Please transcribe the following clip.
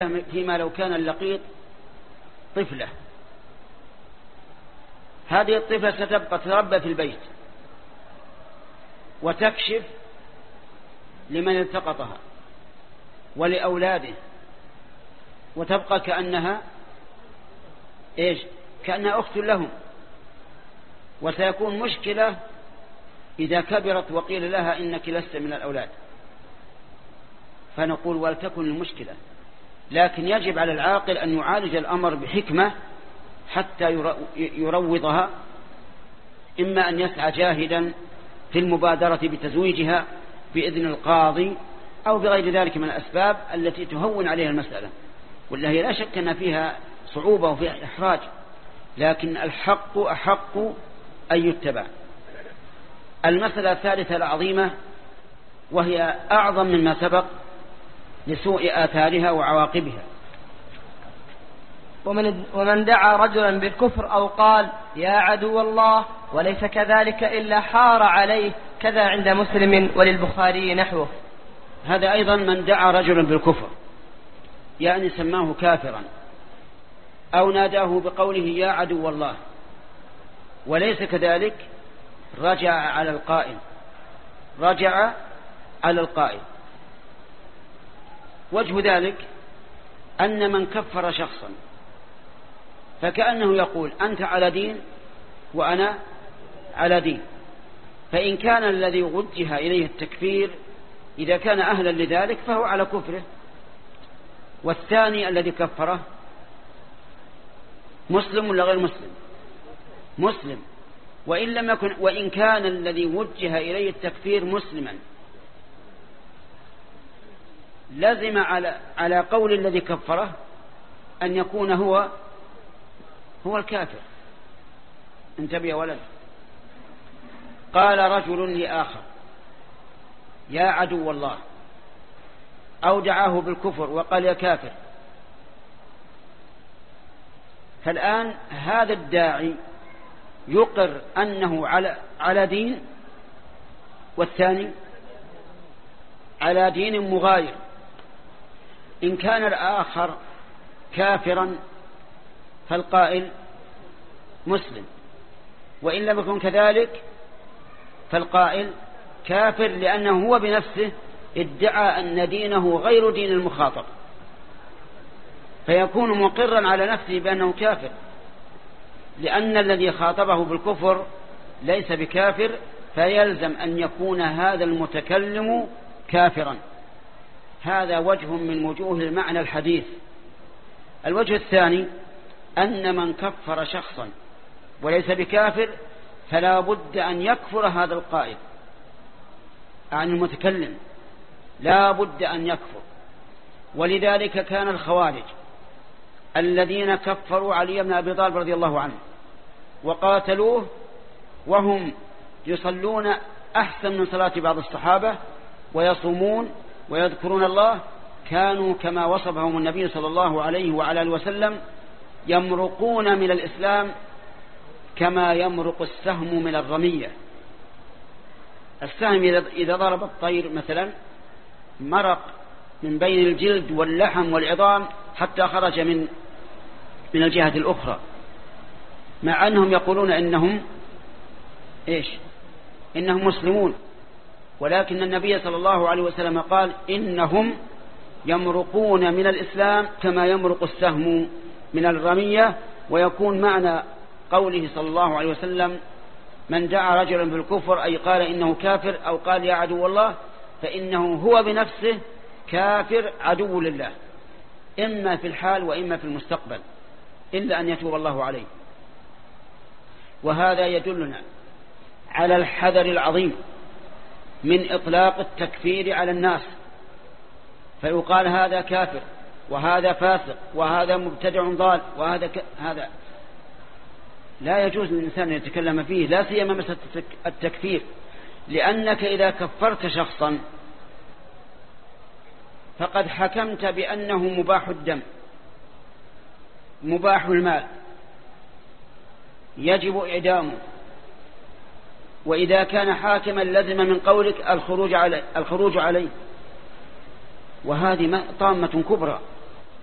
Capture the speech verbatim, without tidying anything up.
فيما لو كان اللقيط طفلة، هذه الطفلة ستبقى تربى في البيت وتكشف لمن التقطها ولأولاده، وتبقى كأنها إيش؟ كأنها أخت لهم. وسيكون مشكلة إذا كبرت وقيل لها إنك لست من الأولاد، فنقول ولتكن المشكلة، لكن يجب على العاقل أن يعالج الأمر بحكمة حتى يروضها، إما أن يسعى جاهدا في المبادرة بتزويجها بإذن القاضي أو بغير ذلك من الأسباب التي تهون عليها المسألة، والله لا شك أن فيها صعوبة وفيها إحراج، لكن الحق أحق أن يتبع. المسألة الثالثة العظيمة وهي أعظم مما سبق لسوء آثارها وعواقبها: ومن, ومن دعا رجلا بالكفر أو قال يا عدو الله وليس كذلك إلا حار عليه، كذا عند مسلم وللبخاري نحوه. هذا أيضا من دعا رجلا بالكفر، يعني سماه كافرا أو ناداه بقوله يا عدو الله وليس كذلك، رجع على القائل رجع على القائل وجه ذلك أن من كفر شخصا فكأنه يقول أنت على دين وأنا على دين، فإن كان الذي وجه إليه التكفير إذا كان أهلا لذلك فهو على كفره، والثاني الذي كفره مسلم ولا غير مسلم؟ مسلم. وإن لم يكن وإن كان الذي وجه إليه التكفير مسلما لزم على على قول الذي كفره أن يكون هو هو الكافر. انتبه يا ولد. قال رجل لآخر يا عدو الله أو دعاه بالكفر وقال يا كافر، فالآن هذا الداعي يقر أنه على على دين والثاني على دين مغاير. إن كان الآخر كافرا فالقائل مسلم، وإن لم يكن كذلك فالقائل كافر، لأنه هو بنفسه ادعى أن دينه غير دين المخاطب، فيكون مقرا على نفسه بأنه كافر، لأن الذي خاطبه بالكفر ليس بكافر، فيلزم أن يكون هذا المتكلم كافرا. هذا وجه من وجوه المعنى الحديث. الوجه الثاني أن من كفر شخصا وليس بكافر فلا بد أن يكفر هذا القائل عن المتكلم، لا بد أن يكفر. ولذلك كان الخوارج الذين كفروا علي بن أبي طالب رضي الله عنه وقاتلوه وهم يصلون أحسن من صلاة بعض الصحابة ويصومون ويذكرون الله، كانوا كما وصفهم النبي صلى الله عليه وعلى آله وسلم يمرقون من الإسلام كما يمرق السهم من الرمية. السهم إذا ضرب الطير مثلا مرق من بين الجلد واللحم والعظام حتى خرج من من الجهة الأخرى، مع أنهم يقولون إنهم إيش؟ إنهم مسلمون، ولكن النبي صلى الله عليه وسلم قال إنهم يمرقون من الإسلام كما يمرق السهم من الرمية. ويكون معنى قوله صلى الله عليه وسلم من دعا رجلا بالكفر أي قال إنه كافر أو قال يا عدو الله، فإنه هو بنفسه كافر عدو لله، إما في الحال وإما في المستقبل، إلا أن يتوب الله عليه. وهذا يدلنا على الحذر العظيم من إطلاق التكفير على الناس، فيقال هذا كافر وهذا فاسق وهذا مبتدع ضال وهذا ك... هذا لا يجوز للإنسان أن يتكلم فيه، لا سيما مسألة التكفير، لأنك إذا كفرت شخصا فقد حكمت بأنه مباح الدم مباح المال يجب إعدامه، وإذا كان حاكما لزم من قولك الخروج عليه, الخروج عليه وهذه طامة كبرى.